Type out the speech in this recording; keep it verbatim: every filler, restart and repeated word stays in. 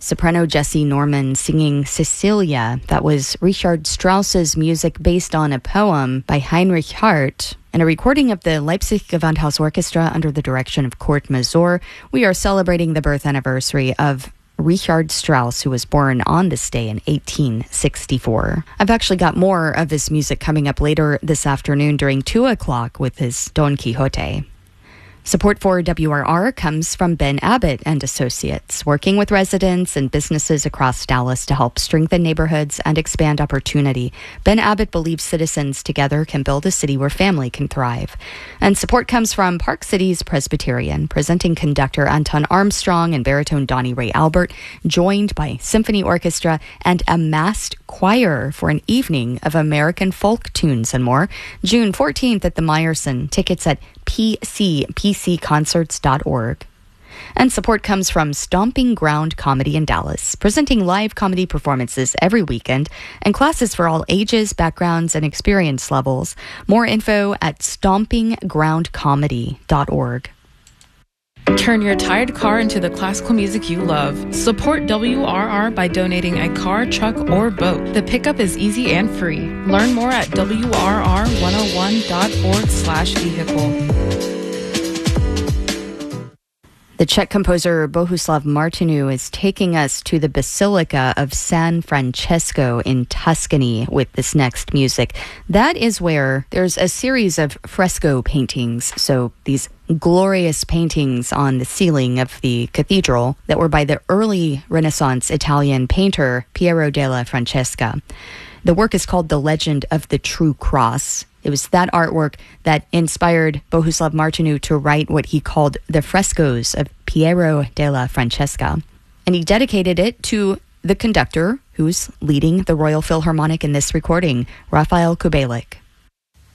soprano Jessie Norman singing Cecilia. That was Richard Strauss's music based on a poem by Heinrich Hart, and a recording of the Leipzig Gewandhaus Orchestra under the direction of Kurt Masur. We are celebrating the birth anniversary of Richard Strauss, who was born on this day in eighteen sixty-four. I've actually got more of his music coming up later this afternoon during two o'clock with his Don Quixote. Support for W R R comes from Ben Abbott and Associates, working with residents and businesses across Dallas to help strengthen neighborhoods and expand opportunity. Ben Abbott believes citizens together can build a city where family can thrive. And support comes from Park Cities Presbyterian, presenting conductor Anton Armstrong and baritone Donnie Ray Albert, joined by symphony orchestra and a massed choir for an evening of American folk tunes and more. June fourteenth at the Meyerson. Tickets at p c p c concerts dot org. And support comes from Stomping Ground Comedy in Dallas, presenting live comedy performances every weekend and classes for all ages, backgrounds, and experience levels. More info at stomping ground comedy dot org. Turn your tired car into the classical music you love. Support W R R by donating a car, truck, or boat. The pickup is easy and free. Learn more at W R R one oh one dot org slash vehicle. The Czech composer Bohuslav Martinu is taking us to the Basilica of San Francesco in Tuscany with this next music. That is where there's a series of fresco paintings, so these glorious paintings on the ceiling of the cathedral that were by the early Renaissance Italian painter Piero della Francesca. The work is called The Legend of the True Cross. It was that artwork that inspired Bohuslav Martinu to write what he called the frescoes of Piero della Francesca. And he dedicated it to the conductor who's leading the Royal Philharmonic in this recording, Rafael Kubelik.